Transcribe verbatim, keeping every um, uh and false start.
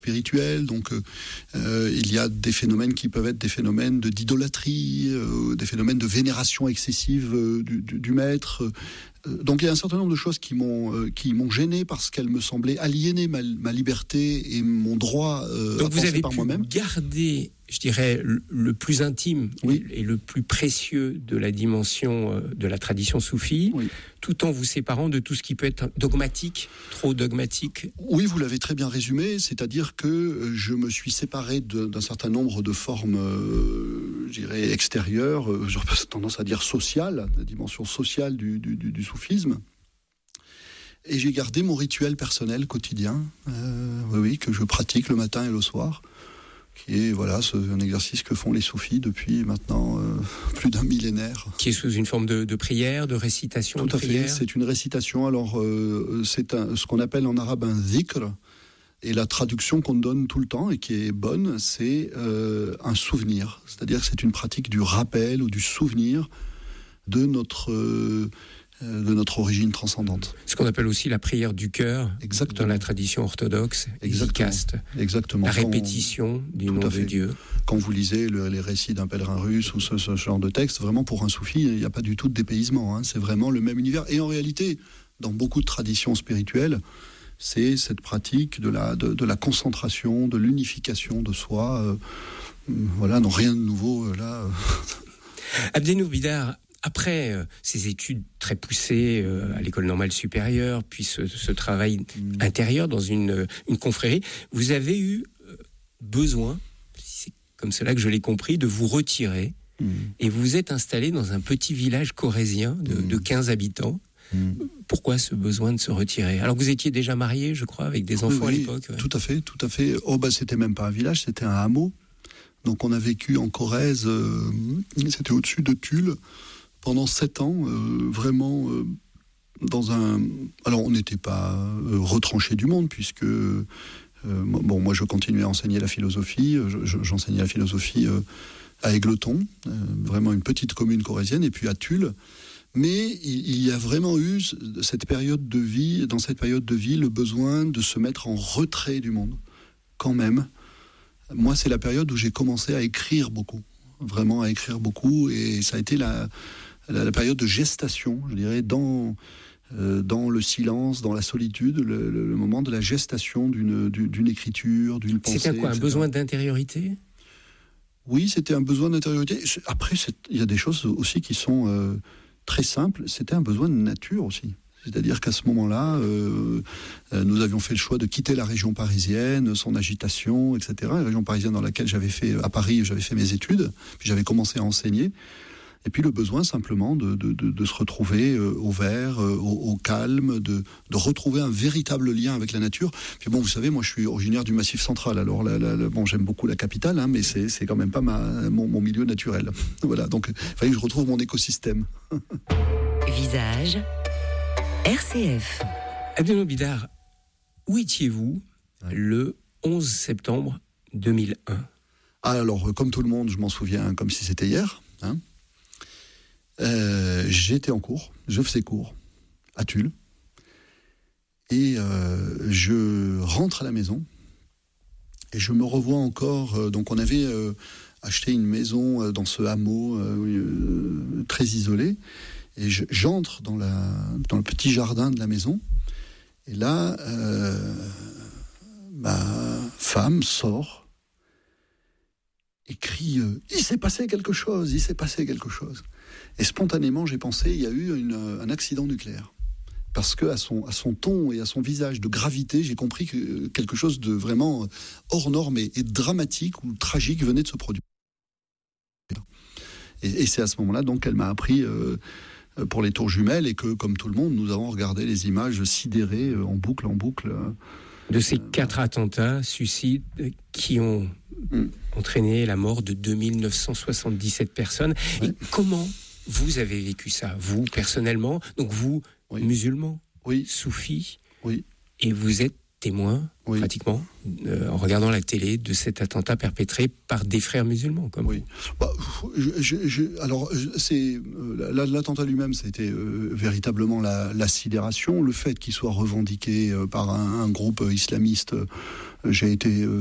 spirituel, donc euh, il y a des phénomènes qui peuvent être des phénomènes de, d'idolâtrie, euh, des phénomènes de vénération excessive euh, du, du, du maître. Euh, donc il y a un certain nombre de choses qui m'ont, euh, qui m'ont gêné parce qu'elles me semblaient aliéner ma, ma liberté et mon droit euh, donc à vous penser avez par pu moi-même. Garder, je dirais, le, le plus intime oui. et le plus précieux de la dimension euh, de la tradition soufie, oui. tout en vous séparant de tout ce qui peut être dogmatique, trop dogmatique. Oui, vous l'avez très bien résumé, c'est-à-dire que je me suis séparé de, d'un certain nombre de formes, euh, je dirais, extérieures, euh, j'aurais tendance à dire sociales, la dimension sociale du, du, du, du soufisme. Et j'ai gardé mon rituel personnel quotidien, euh, oui, oui, que je pratique le matin et le soir, qui est voilà, ce, un exercice que font les soufis depuis maintenant euh, plus d'un millénaire. Qui est sous une forme de, de prière, de récitation. Tout de à prière. fait, c'est une récitation. Alors, euh, c'est un, ce qu'on appelle en arabe un zikr, et la traduction qu'on donne tout le temps, et qui est bonne, c'est euh, un souvenir. C'est-à-dire que c'est une pratique du rappel ou du souvenir de notre... Euh, de notre origine transcendante. Ce qu'on appelle aussi la prière du cœur. Exactement. Dans la tradition orthodoxe, efficace. Exactement. La Quand répétition on... du nom de Dieu. Quand vous lisez le, les récits d'un pèlerin russe ou ce, ce genre de texte, vraiment pour un soufi, il n'y a pas du tout de dépaysement. Hein. C'est vraiment le même univers. Et en réalité, dans beaucoup de traditions spirituelles, c'est cette pratique de la, de, de la concentration, de l'unification de soi. Euh, voilà, non, rien de nouveau euh, là. Abdenour Bidar, après euh, ces études très poussées euh, à l'école normale supérieure, puis ce, ce travail mmh. intérieur dans une, une confrérie, vous avez eu euh, besoin, c'est comme cela que je l'ai compris, de vous retirer mmh. et vous vous êtes installé dans un petit village corrézien de, mmh. de quinze habitants. Mmh. Pourquoi ce besoin de se retirer? Alors que vous étiez déjà marié, je crois, avec des enfants oui, oui, à l'époque. Ouais. Tout à fait, tout à fait. Oh bah c'était même pas un village, c'était un hameau. Donc on a vécu en Corrèze, euh, c'était au-dessus de Tulle, pendant sept ans, euh, vraiment euh, dans un... Alors, on n'était pas euh, retranché du monde, puisque... Euh, bon, moi, je continuais à enseigner la philosophie. Je, j'enseignais la philosophie euh, à Égletons, euh, vraiment une petite commune corrézienne, et puis à Tulle. Mais il, il y a vraiment eu, cette période de vie, dans cette période de vie, le besoin de se mettre en retrait du monde, quand même. Moi, c'est la période où j'ai commencé à écrire beaucoup, vraiment à écrire beaucoup, et ça a été la... La, la période de gestation, je dirais, dans, euh, dans le silence, dans la solitude, le, le, le moment de la gestation d'une, d'une, d'une écriture, d'une pensée. C'était quoi, un et cetera. Besoin d'intériorité? Oui, c'était un besoin d'intériorité. Après, il y a des choses aussi qui sont euh, très simples. C'était un besoin de nature aussi. C'est-à-dire qu'à ce moment-là, euh, euh, nous avions fait le choix de quitter la région parisienne, son agitation, et cetera. La région parisienne dans laquelle j'avais fait, à Paris, j'avais fait mes études, puis j'avais commencé à enseigner. Et puis le besoin simplement de, de, de, de se retrouver euh, au vert, euh, au, au calme, de, de retrouver un véritable lien avec la nature. Puis bon, vous savez, moi je suis originaire du Massif central, alors la, la, la, bon, j'aime beaucoup la capitale, hein, mais c'est, c'est quand même pas ma, mon, mon milieu naturel. Voilà, donc il fallait que je retrouve mon écosystème. Visage R C F. Abdenour Bidar, où étiez-vous ouais. le onze septembre deux mille un? Ah, alors, comme tout le monde, je m'en souviens comme si c'était hier, hein. Euh, j'étais en cours, je faisais cours à Tulle, et euh, je rentre à la maison et je me revois encore. Euh, donc on avait euh, acheté une maison euh, dans ce hameau euh, euh, très isolé, et je, j'entre dans, la, dans le petit jardin de la maison, et là euh, ma femme sort et crie euh, « Il s'est passé quelque chose, il s'est passé quelque chose ». Et spontanément, j'ai pensé, il y a eu une, un accident nucléaire. Parce qu'à son, à son ton et à son visage de gravité, j'ai compris que quelque chose de vraiment hors norme et, et dramatique ou tragique venait de se produire. Et, et c'est à ce moment-là donc qu'elle m'a appris euh, pour les tours jumelles, et que, comme tout le monde, nous avons regardé les images sidérées euh, en boucle, en boucle. Euh, de ces euh, quatre euh, attentats, suicides, qui ont mm. entraîné la mort de deux mille neuf cent soixante-dix-sept personnes. Ouais. Et comment vous avez vécu ça, vous, personnellement? Donc vous, oui. musulman, oui. soufi, oui. et vous êtes témoin, oui. pratiquement, euh, en regardant la télé, de cet attentat perpétré par des frères musulmans, comme oui. Bah, je, je, je, alors, c'est euh, l'attentat lui-même, c'était euh, véritablement la, la sidération. Le fait qu'il soit revendiqué euh, par un, un groupe islamiste, euh, j'ai été euh,